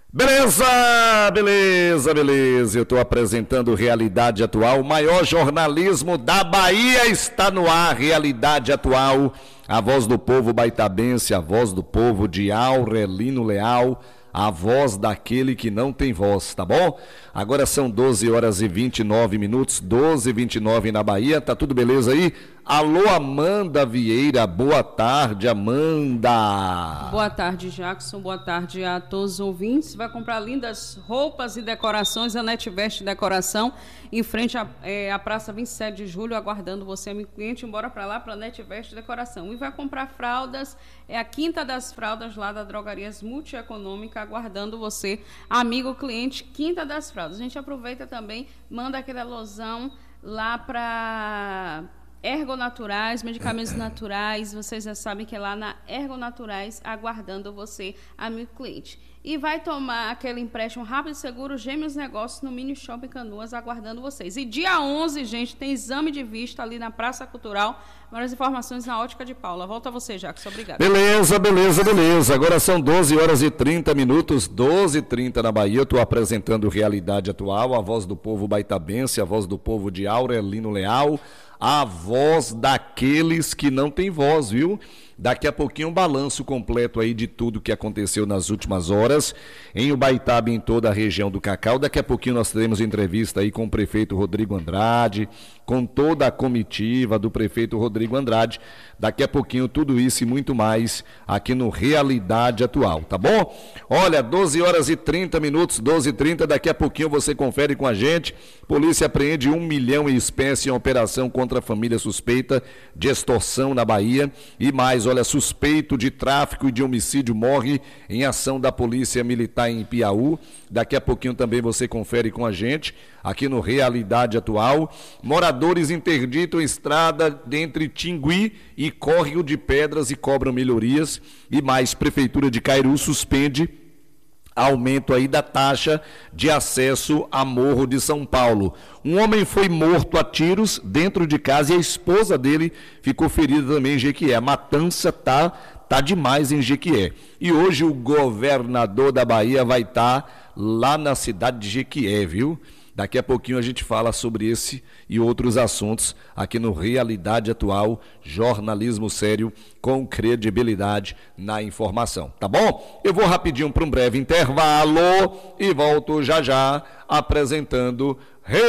Beleza, beleza, beleza. Eu estou apresentando Realidade Atual, o maior jornalismo da Bahia está no ar. Realidade Atual, a voz do povo baitabense, a voz do povo de Aurelino Leal, a voz daquele que não tem voz, tá bom? Agora são 12 horas e 29 minutos, 12h29 na Bahia, tá tudo beleza aí? Alô, Amanda Vieira, boa tarde, Amanda. Boa tarde, Jackson, boa tarde a todos os ouvintes. Vai comprar lindas roupas e decorações, a Netvest Decoração, em frente à Praça 27 de Julho, aguardando você, amigo cliente, embora para lá, para a Netvest Decoração. E vai comprar fraldas, é a Quinta das Fraldas lá da Drogarias Multieconômica, aguardando você, amigo cliente, Quinta das Fraldas. A gente aproveita também, manda aquele alusão lá para Ergonaturais, medicamentos naturais, vocês já sabem que é lá na Ergonaturais, aguardando você, amigo cliente. E vai tomar aquele empréstimo rápido e seguro, Gêmeos Negócios, no Mini Shopping Canoas, aguardando vocês. E dia 11, gente, tem exame de vista ali na Praça Cultural. Maiores informações na Ótica de Paula. Volta a você, Jackson. Obrigado. Beleza, beleza, beleza. Agora são 12 horas e 30 minutos, 12h30 na Bahia. Eu estou apresentando Realidade Atual, a voz do povo baitabense, a voz do povo de Aurelino Leal, a voz daqueles que não têm voz, viu? Daqui a pouquinho um balanço completo aí de tudo que aconteceu nas últimas horas em Ubaitaba e em toda a região do Cacau. Daqui a pouquinho nós teremos entrevista aí com o prefeito Rodrigo Andrade, com toda a comitiva do prefeito Rodrigo Andrade. Daqui a pouquinho tudo isso e muito mais aqui no Realidade Atual, tá bom? Olha, 12 horas e 30 minutos, 12h30, daqui a pouquinho você confere com a gente. Polícia apreende 1 milhão em espécie em operação contra a família suspeita de extorsão na Bahia. E mais, olha, suspeito de tráfico e de homicídio morre em ação da Polícia Militar em Piauí. Daqui a pouquinho também você confere com a gente aqui no Realidade Atual. Moradores interditam estrada entre Tingui e Córrego de Pedras e cobram melhorias. E mais, Prefeitura de Cairu suspende aumento aí da taxa de acesso a Morro de São Paulo. Um homem foi morto a tiros dentro de casa e a esposa dele ficou ferida também em Jequié. A matança tá demais em Jequié. E hoje o governador da Bahia vai estar lá na cidade de Jequié, viu? Daqui a pouquinho a gente fala sobre esse e outros assuntos aqui no Realidade Atual, jornalismo sério com credibilidade na informação, tá bom? Eu vou rapidinho para um breve intervalo e volto já já apresentando